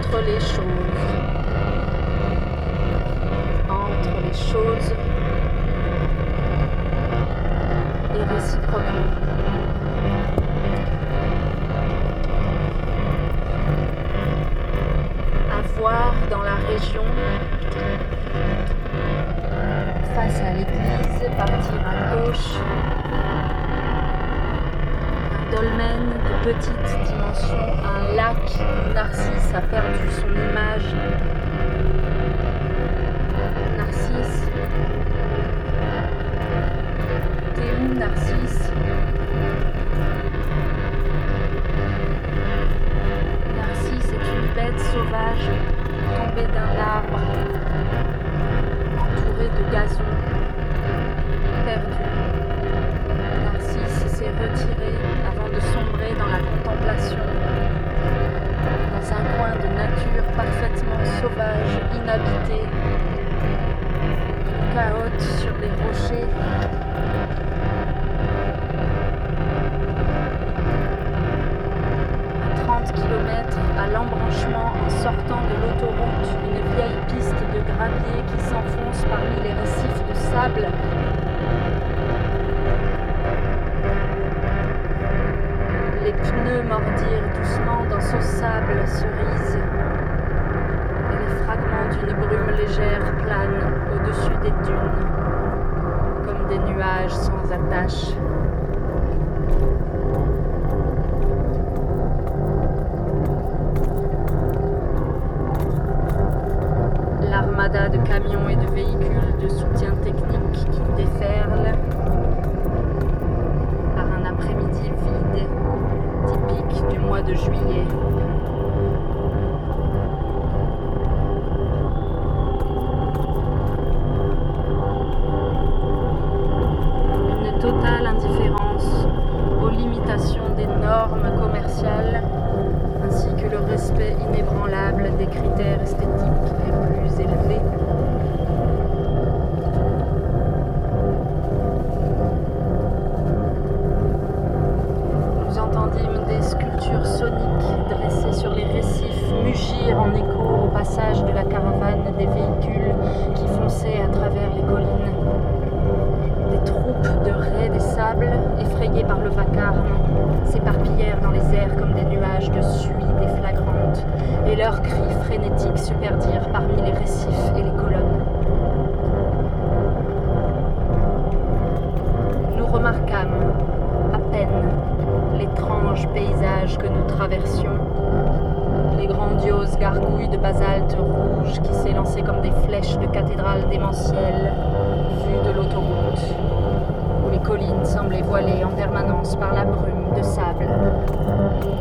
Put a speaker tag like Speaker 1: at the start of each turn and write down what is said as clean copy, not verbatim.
Speaker 1: entre les choses. Entre les choses et réciproquement. À voir dans la région, face à l'église, partir à gauche, un dolmen de petite dimension, un lac où Narcisse a perdu son image. Narcisse, t'es où Narcisse? Narcisse est une bête sauvage tombée d'un arbre, entourée de gazon, perdue. Narcisse s'est retiré avant de sombrer dans la contemplation, dans un coin de nature parfaitement sauvage, inhabité, caote sur les rochers. À 30 km à l'embranchement en sortant de l'autoroute, une vieille piste de gravier qui s'enfonce parmi les récifs de sable. Les pneus mordirent doucement dans ce sable cerise et les fragments d'une brume légère planent au-dessus des dunes comme des nuages sans attache. L'armada de camions et de véhicules de soutien technique qui déferlent par un après-midi vide, typique du mois de juillet. Une totale indifférence aux limitations des normes commerciales ainsi que le respect inébranlable des critères esthétiques les plus élevés. Nous entendîmes des sculptures soniques dressées sur les récifs mugir en écho au passage de la caravane des véhicules qui fonçaient à travers les collines. Des troupes de raies des sables, effrayées par le vacarme, s'éparpillèrent dans les airs comme des nuages de suie déflagrantes, et leurs cris frénétiques se perdirent parmi les récifs et les colonnes. Nous remarquâmes, à peine, l'étrange paysage que nous traversions, les grandioses gargouilles de basalte rouge qui s'élançaient comme des flèches de cathédrales démentielles vues de l'autoroute, où les collines semblaient voilées en permanence par la brume de sable.